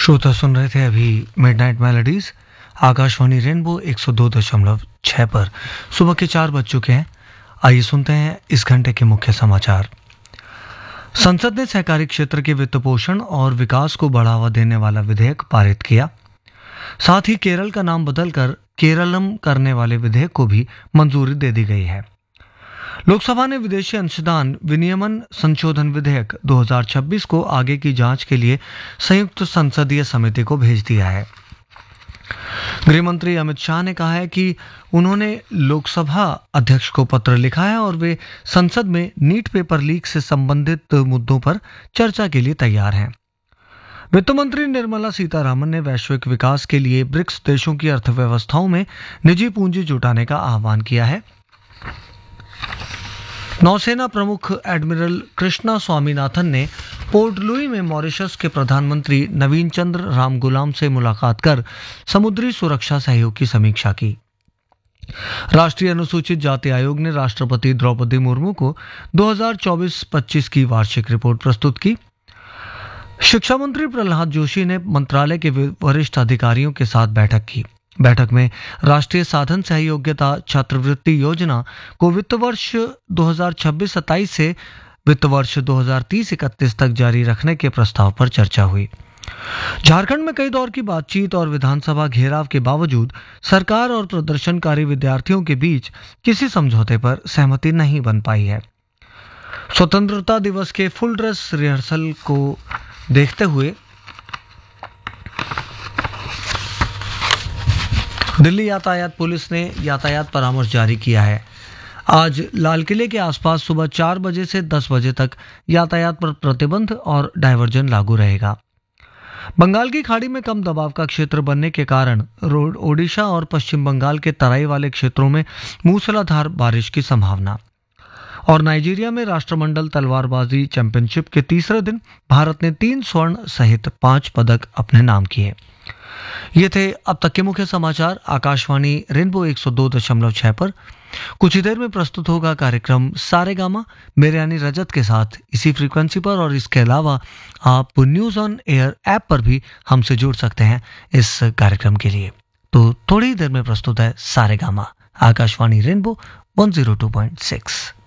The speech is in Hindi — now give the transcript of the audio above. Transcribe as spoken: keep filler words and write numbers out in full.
श्रोता सुन रहे थे अभी मिडनाइट मेलोडीज आकाशवाणी रेनबो एक सौ दो दशमलव छह पर। सुबह के चार बज चुके हैं। आइए सुनते हैं इस घंटे के मुख्य समाचार। संसद ने सहकारी क्षेत्र के वित्त पोषण और विकास को बढ़ावा देने वाला विधेयक पारित किया। साथ ही केरल का नाम बदलकर केरलम करने वाले विधेयक को भी मंजूरी दे दी गई है। लोकसभा ने विदेशी अंशदान विनियमन संशोधन विधेयक दो हज़ार छब्बीस को आगे की जांच के लिए संयुक्त संसदीय समिति को भेज दिया है। गृह मंत्री अमित शाह ने कहा है कि उन्होंने लोकसभा अध्यक्ष को पत्र लिखा है और वे संसद में नीट पेपर लीक से संबंधित मुद्दों पर चर्चा के लिए तैयार हैं। वित्त मंत्री निर्मला सीतारामन ने वैश्विक विकास के लिए ब्रिक्स देशों की अर्थव्यवस्थाओं में निजी पूंजी जुटाने का आह्वान किया है। नौसेना प्रमुख एडमिरल कृष्णा स्वामीनाथन ने पोर्ट लुई में मॉरिशस के प्रधानमंत्री नवीन चंद्र रामगुलाम से मुलाकात कर समुद्री सुरक्षा सहयोग की समीक्षा की। राष्ट्रीय अनुसूचित जाति आयोग ने राष्ट्रपति द्रौपदी मुर्मू को दो हज़ार चौबीस पच्चीस की वार्षिक रिपोर्ट प्रस्तुत की। शिक्षा मंत्री प्रहलाद जोशी ने मंत्रालय के वरिष्ठ अधिकारियों के साथ बैठक की। बैठक में राष्ट्रीय साधन सहयोग्यता छात्रवृत्ति योजना को वित्त वर्ष दो हज़ार छब्बीस सत्ताईस से वित्त वर्ष दो हज़ार तीस इकतीस तक जारी रखने के प्रस्ताव पर चर्चा हुई। झारखंड में कई दौर की बातचीत और विधानसभा घेराव के बावजूद सरकार और प्रदर्शनकारी विद्यार्थियों के बीच किसी समझौते पर सहमति नहीं बन पाई है। स्वतंत्रता दिवस के फुल ड्रेस रिहर्सल को देखते हुए दिल्ली यातायात पुलिस ने यातायात परामर्श जारी किया है। आज लाल किले के आसपास सुबह चार बजे से दस बजे तक यातायात पर प्रतिबंध और डायवर्जन लागू रहेगा। बंगाल की खाड़ी में कम दबाव का क्षेत्र बनने के कारण रोड ओडिशा और पश्चिम बंगाल के तराई वाले क्षेत्रों में मूसलाधार बारिश की संभावना। और नाइजीरिया में राष्ट्रमंडल तलवारबाजी चैंपियनशिप के तीसरे दिन भारत ने तीन स्वर्ण सहित पांच पदक अपने नाम किए। ये थे अब तक के मुख्य समाचार आकाशवाणी रेनबो एक सौ दो दशमलव छह पर। कुछ ही देर में प्रस्तुत होगा कार्यक्रम सारेगामा मेरे यानी रजत के साथ इसी फ्रीक्वेंसी पर, और इसके अलावा आप न्यूज ऑन एयर ऐप पर भी हमसे जुड़ सकते हैं इस कार्यक्रम के लिए। तो थोड़ी ही देर में प्रस्तुत है सारेगामा आकाशवाणी रेनबो एक सौ दो पॉइंट छह।